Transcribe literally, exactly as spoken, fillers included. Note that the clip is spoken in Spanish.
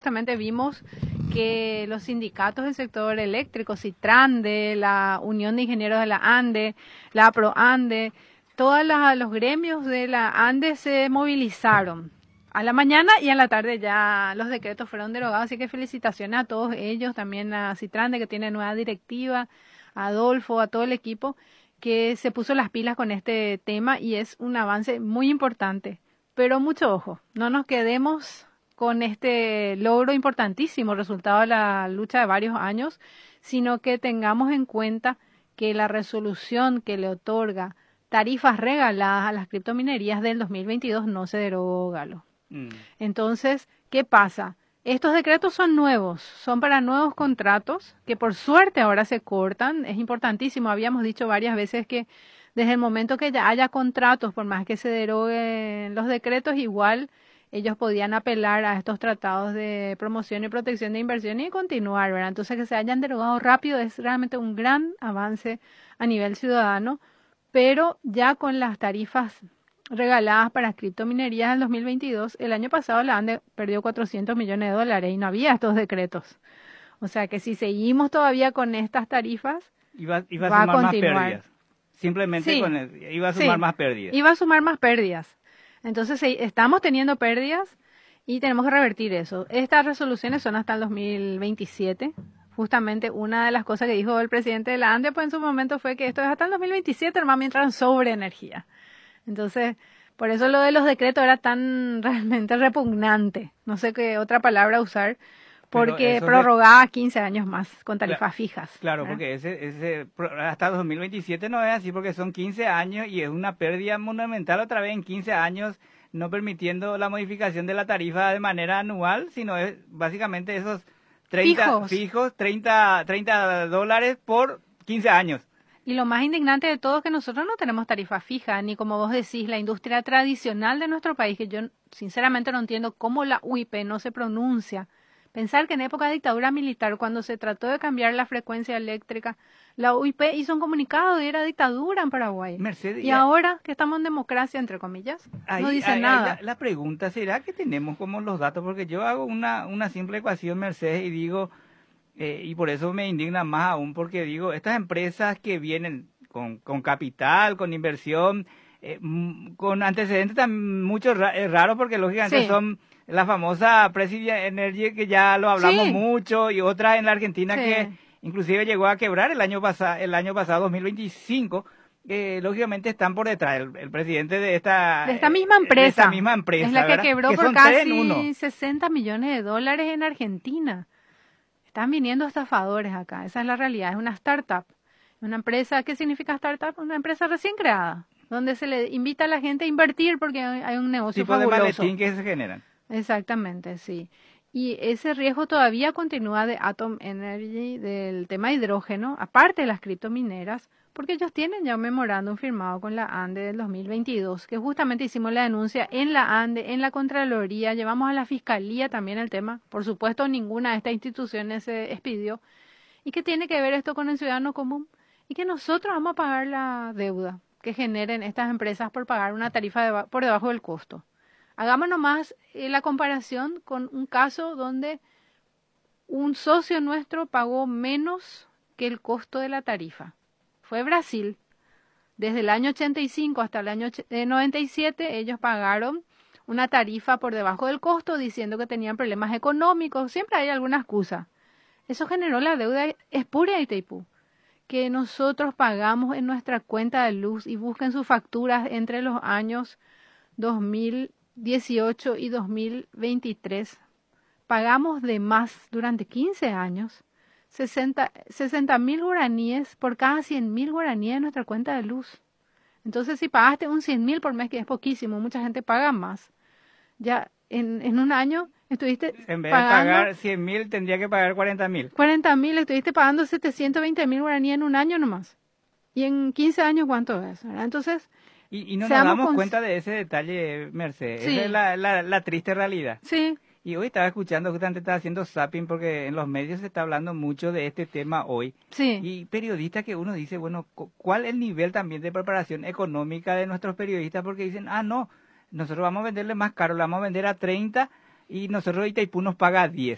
justamente vimos que los sindicatos del sector eléctrico, Citrande, la Unión de Ingenieros de la ANDE, la ProANDE, todos los gremios de la ANDE se movilizaron. A la mañana y a la tarde ya los decretos fueron derogados, así que felicitaciones a todos ellos, también a Citrande que tiene nueva directiva, a Adolfo, a todo el equipo que se puso las pilas con este tema y es un avance muy importante. Pero mucho ojo, no nos quedemos con este logro importantísimo, resultado de la lucha de varios años, sino que tengamos en cuenta que la resolución que le otorga tarifas regaladas a las criptominerías del dos mil veintidós no se derogó, Galo. Mm. Entonces, ¿qué pasa? Estos decretos son nuevos, son para nuevos contratos que por suerte ahora se cortan. Es importantísimo, habíamos dicho varias veces que desde el momento que ya haya contratos, por más que se deroguen los decretos, igual ellos podían apelar a estos tratados de promoción y protección de inversión y continuar, ¿verdad? Entonces, que se hayan derogado rápido es realmente un gran avance a nivel ciudadano, pero ya con las tarifas regaladas para criptominerías en dos mil veintidós, el año pasado la ANDE perdió cuatrocientos millones de dólares y no había estos decretos. O sea que si seguimos todavía con estas tarifas, iba, iba a va sumar a continuar. Más pérdidas. Simplemente Sí, con el, iba a sumar sí, más pérdidas. Iba a sumar más pérdidas. Entonces estamos teniendo pérdidas y tenemos que revertir eso. Estas resoluciones son hasta el dos mil veintisiete. Justamente una de las cosas que dijo el presidente de la ANDE pues en su momento fue que esto es hasta el dos mil veintisiete, nomás mientras sobre energía. Entonces, por eso lo de los decretos era tan realmente repugnante. No sé qué otra palabra usar, porque prorrogaba de... quince años más con tarifas claro, fijas. Claro, ¿verdad? Porque ese, ese hasta dos mil veintisiete no es así, porque son quince años y es una pérdida monumental otra vez en quince años, no permitiendo la modificación de la tarifa de manera anual, sino es básicamente esos treinta fijos, fijos treinta, treinta dólares por quince años. Y lo más indignante de todo es que nosotros no tenemos tarifa fija, ni como vos decís, la industria tradicional de nuestro país, que yo sinceramente no entiendo cómo la U I P no se pronuncia. Pensar que en época de dictadura militar, cuando se trató de cambiar la frecuencia eléctrica, la U I P hizo un comunicado y era dictadura en Paraguay. Mercedes, y ahora que estamos en democracia, entre comillas, ahí, no dice ahí, nada. Ahí la, la pregunta, ¿será que tenemos como los datos? Porque yo hago una, una simple ecuación, Mercedes, y digo... Eh, y por eso me indigna más aún, porque digo, estas empresas que vienen con, con capital, con inversión, eh, con antecedentes tan mucho ra eh, raros, porque lógicamente sí. son la famosa President Energy, que ya lo hablamos sí. mucho, y otra en la Argentina sí. que inclusive llegó a quebrar el año, pasa el año pasado, dos mil veinticinco, eh, lógicamente están por detrás, el, el presidente de esta, de esta misma empresa, de esta misma empresa es la que ¿verdad? quebró que por casi sesenta millones de dólares en Argentina. Están viniendo estafadores acá, esa es la realidad, es una startup, una empresa. ¿Qué significa startup? Una empresa recién creada, donde se le invita a la gente a invertir porque hay un negocio tipo fabuloso. De maletín que se generan. Exactamente, sí. Y ese riesgo todavía continúa de Atom Energy, del tema hidrógeno, aparte de las criptomineras, porque ellos tienen ya un memorándum firmado con la ANDE del dos mil veintidós, que justamente hicimos la denuncia en la ANDE, en la Contraloría, llevamos a la Fiscalía también el tema, por supuesto ninguna de estas instituciones se expidió, y que tiene que ver esto con el ciudadano común, y que nosotros vamos a pagar la deuda que generen estas empresas por pagar una tarifa de, por debajo del costo. Hagamos nomás eh, la comparación con un caso donde un socio nuestro pagó menos que el costo de la tarifa. Fue Brasil. Desde el año ochenta y cinco hasta el año noventa y siete, ellos pagaron una tarifa por debajo del costo, diciendo que tenían problemas económicos. Siempre hay alguna excusa. Eso generó la deuda espuria de Itaipú, que nosotros pagamos en nuestra cuenta de luz, y busquen sus facturas entre los años dos mil dieciocho y dos mil veintitrés. Pagamos de más durante quince años. sesenta mil guaraníes por cada cien mil guaraníes en nuestra cuenta de luz. Entonces, si pagaste un cien mil por mes, que es poquísimo, mucha gente paga más. Ya en, en un año estuviste en vez pagando, de pagar cien mil, tendría que pagar cuarenta mil. cuarenta mil, estuviste pagando setecientos veinte mil guaraníes en un año nomás. Y en quince años, ¿cuánto es? ¿verdad? Entonces, y, y no nos damos cuenta de ese detalle, Mercedes. Sí. Esa es la, la, la triste realidad. Sí. Y hoy estaba escuchando, justamente estaba haciendo zapping, porque en los medios se está hablando mucho de este tema hoy. Sí. Y periodistas que uno dice, bueno, ¿cuál es el nivel también de preparación económica de nuestros periodistas? Porque dicen, ah, no, nosotros vamos a venderle más caro, le vamos a vender a treinta y nosotros Itaipú nos paga a diez.